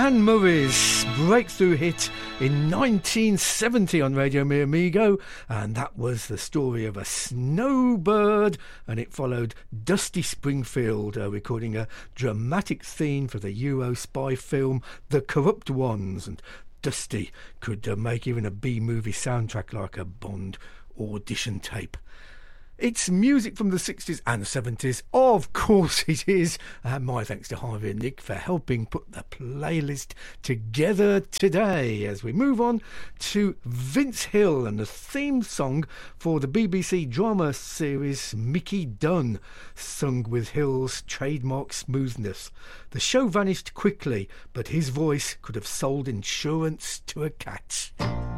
Anne Murray's breakthrough hit in 1970 on Radio Mi Amigo, and that was the story of a snowbird, and it followed Dusty Springfield recording a dramatic theme for the Euro spy film The Corrupt Ones, and Dusty could make even a B-movie soundtrack like a Bond audition tape. It's music from the 60s and 70s, of course it is, and my thanks to Harvey and Nick for helping put the playlist together today as we move on to Vince Hill and the theme song for the BBC drama series Mickey Dunn, sung with Hill's trademark smoothness. The show vanished quickly, but his voice could have sold insurance to a cat.